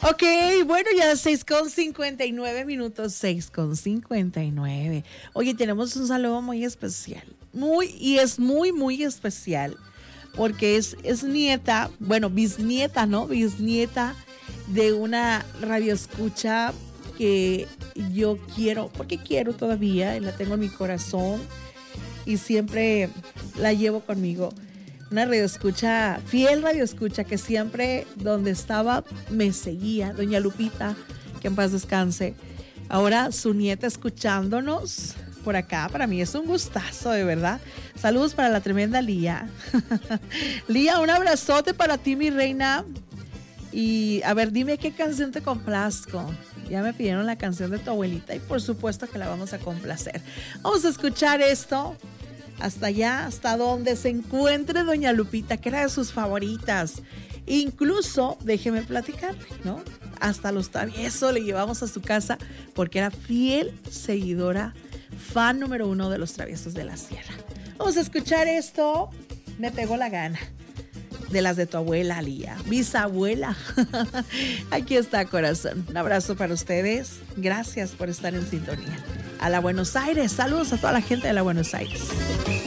Ok, bueno, ya 6:59, 6:59. Oye, tenemos un saludo muy especial. Es muy especial. Porque es nieta, bueno, bisnieta, ¿no? Bisnieta de una radioescucha que yo quiero, porque quiero todavía, y la tengo en mi corazón y siempre la llevo conmigo. Una radioescucha, fiel radioescucha, que siempre donde estaba me seguía, doña Lupita, que en paz descanse. Ahora su nieta escuchándonos por acá, para mí es un gustazo, de verdad. Saludos para la tremenda Lía. Lía, un abrazote para ti, mi reina. Y a ver, dime qué canción te complazco. Ya me pidieron la canción de tu abuelita y por supuesto que la vamos a complacer. Vamos a escuchar esto hasta allá, hasta donde se encuentre doña Lupita, que era de sus favoritas. Incluso, déjeme platicar, ¿no? Hasta Los Traviesos le llevamos a su casa porque era fiel seguidora, fan número 1 de Los Traviesos de la Sierra. Vamos a escuchar esto. Me pegó la gana. De las de tu abuela, Lía, bisabuela. Aquí está, corazón. Un abrazo para ustedes. Gracias por estar en sintonía. A la Buenos Aires. Saludos a toda la gente de la Buenos Aires.